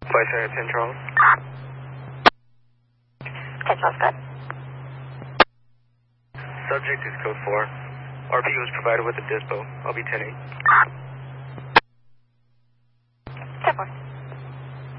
Flight center 10 Charles. 10 Charles, good. Subject is code 4. RP was provided with a dispo. I'll be 10-8.